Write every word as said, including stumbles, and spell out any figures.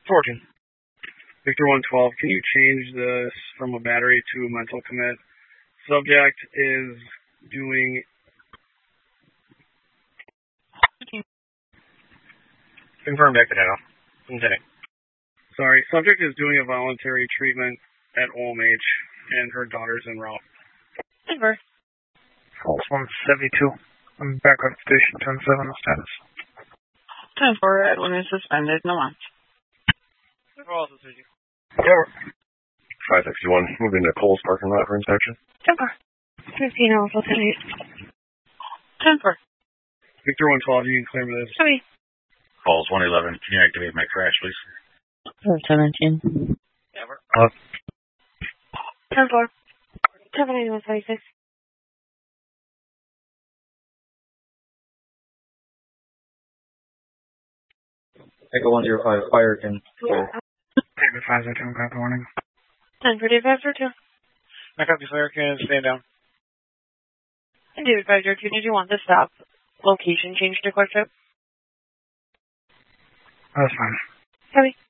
fourteen. Victor one twelve, can you change this from a battery to a mental commit? Subject is doing... Confirm back to data. Continue. Sorry, subject is doing a voluntary treatment at O M H, and her daughter's en route. Denver. False one seventy-two. I'm back on station ten seven status. ten four, Edwin is suspended, no launch. False, it's Susie. Denver. five sixty-one, moving to Cole's parking lot for inspection. Denver. fifteen Alpha ten eight. ten four. Victor one twelve, you can clear me this. Sorry. Falls one eleven, can you activate my crash, please? seventeen. Denver. Uh, ten four. seven eighty-one forty-six. Echo one zero five, fire can. David five zero two, got the warning. ten for David five zero two. I copy fire can, stand down. And David five zero two, did you want the stop location changed to Quick Trip? That's fine. Sorry.